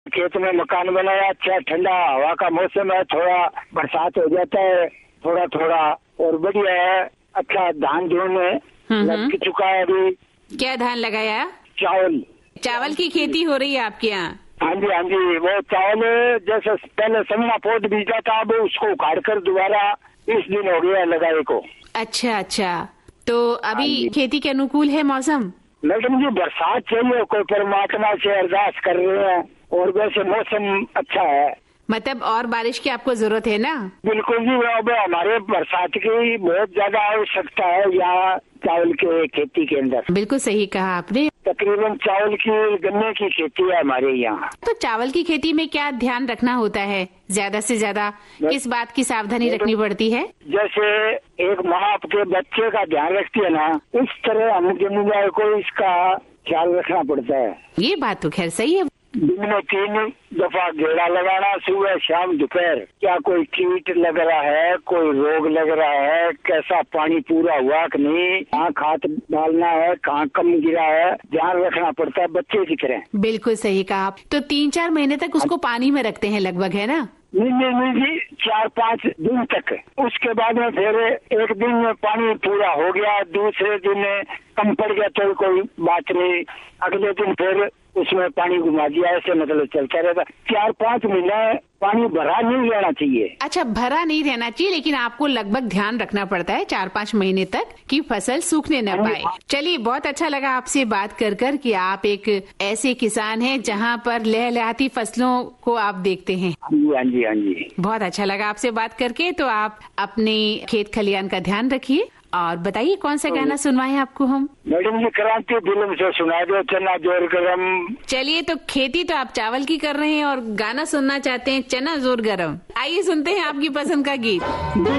खेत में मकान बनाया, अच्छा ठंडा हवा का मौसम है, थोड़ा बरसात हो जाता है थोड़ा थोड़ा और बढ़िया है। अच्छा धान में लग चुका है अभी। क्या धान लगाया? चावल। चावल की खेती हो रही है आपके यहाँ? हाँ जी, वो चावल जैसे पहले समना पोत बीजा था, अब उसको उखाड़ कर दोबारा 20 दिन हो गया लगाए को। अच्छा, तो अभी खेती के अनुकूल है मौसम? मैडम जी बरसात चाहिए, कोई परमात्मा से अरदास कर रहे हैं और वैसे मौसम अच्छा है। मतलब और बारिश की आपको जरूरत है ना? बिल्कुल जी, अब हमारे बरसात की बहुत ज्यादा आवश्यकता है यहाँ चावल के खेती के अंदर। बिल्कुल सही कहा आपने। तकरीबन चावल की गन्ने की खेती है हमारे यहाँ। तो चावल की खेती में क्या ध्यान रखना होता है? ज्यादा से ज्यादा किस बात की सावधानी रखनी पड़ती है? जैसे एक माँ अपने बच्चे का ध्यान रखती है ना, उस तरह हम जमींदार को इसका ख्याल रखना पड़ता है। ये बात तो खैर सही है। दिन में 3 दफा घेरा लगाना, सुबह शाम दोपहर। क्या कोई कीट लग रहा है, कोई रोग लग रहा है, कैसा पानी पूरा हुआ कि नहीं, कहाँ खाद डालना है, कहाँ कम गिरा है, ध्यान रखना पड़ता है बच्चे की तरह। बिल्कुल सही कहा। तो 3-4 महीने तक उसको पानी में रखते हैं लगभग, है ना? नहीं जी, 4-5 दिन तक। उसके बाद में फिर एक दिन में पानी पूरा हो गया, दूसरे दिन कम पड़ गया तो कोई बात नहीं, अगले दिन फिर उसमें पानी घुमा दिया, ऐसे मतलब चलता रहता। 4-5 महीने पानी भरा नहीं रहना चाहिए। अच्छा, भरा नहीं रहना चाहिए, लेकिन आपको लगभग ध्यान रखना पड़ता है 4-5 महीने तक कि फसल सूखने न पाए। चलिए, बहुत अच्छा लगा आपसे बात कर कि आप एक ऐसे किसान हैं जहां पर लहलहाती फसलों को आप देखते हैं। हाँ जी। बहुत अच्छा लगा आपसे बात करके। तो आप अपने खेत खलियान का ध्यान रखिए और बताइए कौन सा गाना सुनवाएं आपको हम? मैडम जी क्रांति फिल्म से सुना दो चना जोर गरम। चलिए, तो खेती तो आप चावल की कर रहे हैं और गाना सुनना चाहते हैं चना जोर गरम। आइए सुनते हैं आपकी पसंद का गीत।